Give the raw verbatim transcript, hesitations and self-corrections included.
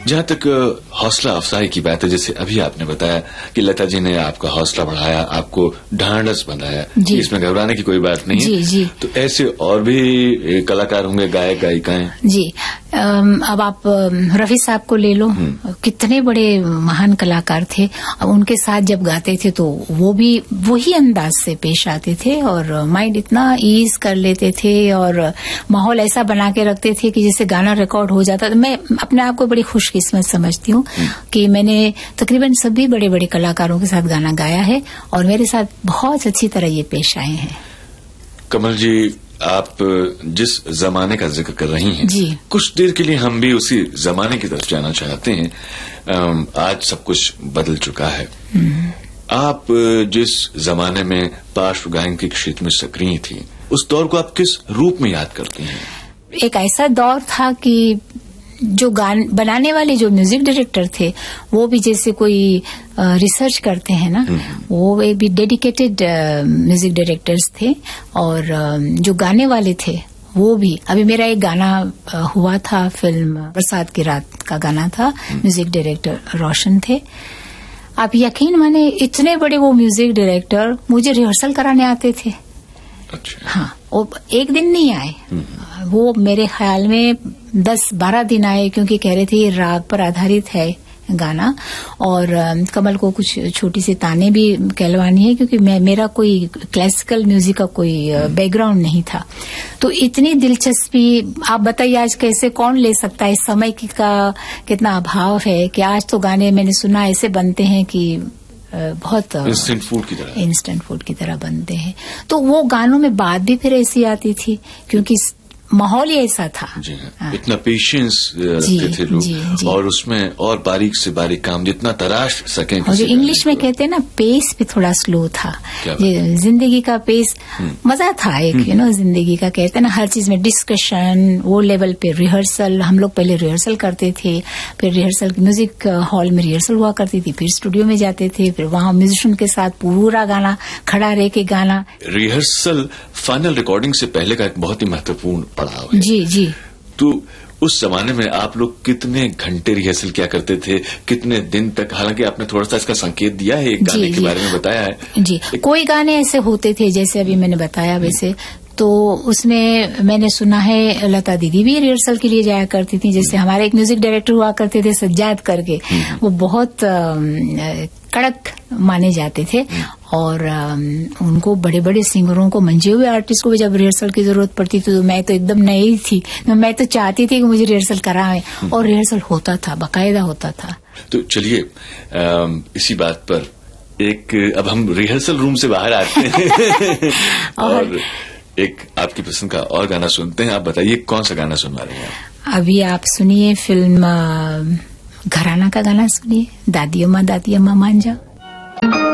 जहाँ तक हौसला अफजाई की बात है, जैसे अभी आपने बताया कि लता जी ने आपका हौसला बढ़ाया, आपको ढांढस बनाया, इसमें घबराने की कोई बात नहीं जी, है। जी। तो ऐसे और भी कलाकार होंगे, गायक गायिकाएं। जी, अब आप रफी साहब को ले लो, कितने बड़े महान कलाकार थे। अब उनके साथ जब गाते थे तो वो भी वही अंदाज से पेश आते थे और माइंड इतना ईज कर लेते थे और माहौल ऐसा बना के रखते थे कि जैसे गाना रिकॉर्ड हो जाता। तो मैं अपने आप को बड़ी खुशकिस्मत समझती हूँ कि मैंने तकरीबन सभी बड़े बड़े कलाकारों के साथ गाना गाया है और मेरे साथ बहुत अच्छी तरह ये पेश आए हैं। कमल जी, आप जिस जमाने का जिक्र कर रही हैं, जी, कुछ देर के लिए हम भी उसी जमाने की तरफ जाना चाहते हैं। आज सब कुछ बदल चुका है। आप जिस जमाने में पार्श्व गायन के क्षेत्र में सक्रिय थी, उस दौर को आप किस रूप में याद करती हैं? एक ऐसा दौर था कि जो गान बनाने वाले जो म्यूजिक डायरेक्टर थे वो भी जैसे कोई रिसर्च करते हैं ना, वो भी डेडिकेटेड म्यूजिक डायरेक्टर्स थे और जो गाने वाले थे वो भी। अभी मेरा एक गाना हुआ था, फिल्म बरसात की रात का गाना था, म्यूजिक डायरेक्टर रोशन थे। आप यकीन माने इतने बड़े वो म्यूजिक डायरेक्टर मुझे रिहर्सल कराने आते थे। अच्छा। हाँ, वो एक दिन नहीं आए, वो मेरे ख्याल में दस बारह दिन आए, क्योंकि कह रहे थे ये राग पर आधारित है गाना और कमल को कुछ छोटी सी ताने भी कहलवानी है, क्योंकि मैं मेरा कोई क्लासिकल म्यूजिक का कोई बैकग्राउंड नहीं था। तो इतनी दिलचस्पी, आप बताइए आज कैसे कौन ले सकता है। इस समय की का कितना अभाव है कि आज तो गाने मैंने सुना ऐसे बनते हैं कि बहुत इंस्टेंट फूड की तरह इंस्टेंट फूड की तरह बनते हैं। तो वो गानों में बात भी फिर ऐसी आती थी, क्योंकि माहौल ही ऐसा था। जी हाँ। इतना पेशेंस रखते थे लोग, जी, जी। और उसमें और बारीक से बारीक काम जितना तराश सकें। और जो इंग्लिश में कहते हैं ना, पेस भी थोड़ा स्लो था। ये जिंदगी का पेस मजा था एक, यू नो, जिंदगी का कहते हैं ना, हर चीज में डिस्कशन, वो लेवल पे रिहर्सल। हम लोग पहले रिहर्सल करते थे, फिर रिहर्सल म्यूजिक हॉल में रिहर्सल हुआ करती थी, फिर स्टूडियो में जाते थे, फिर वहां म्यूजिशियन के साथ पूरा गाना खड़ा रह के गाना। रिहर्सल फाइनल रिकॉर्डिंग से पहले का एक बहुत ही महत्वपूर्ण पड़ाव है। जी, जी। तो उस जमाने में आप लोग कितने घंटे रिहर्सल किया करते थे, कितने दिन तक? हालांकि आपने थोड़ा सा इसका संकेत दिया है, एक गाने के बारे में बताया है। जी, कोई गाने ऐसे होते थे जैसे अभी मैंने बताया, वैसे तो उसमें मैंने सुना है लता दीदी भी रिहर्सल के लिए जाया करती थी। जैसे हमारे एक म्यूजिक डायरेक्टर हुआ करते थे सज्जाद करके, वो बहुत कड़क माने जाते थे और उनको बड़े बड़े सिंगरों को, मंजे हुए आर्टिस्ट को भी जब रिहर्सल की जरूरत पड़ती थी तो मैं तो एकदम नई थी, तो मैं तो चाहती थी कि मुझे रिहर्सल कराएं, और रिहर्सल होता था, बाकायदा होता था। तो चलिए इसी बात पर एक, अब हम रिहर्सल रूम से बाहर आते हैं और, और एक आपकी पसंद का और गाना सुनते हैं। आप बताइए कौन सा गाना सुनवा रहे हैं? अभी आप सुनिए फिल्म घराना का गाना सुनिए, दादी अम्मा दादी अम्मा मान जाओ।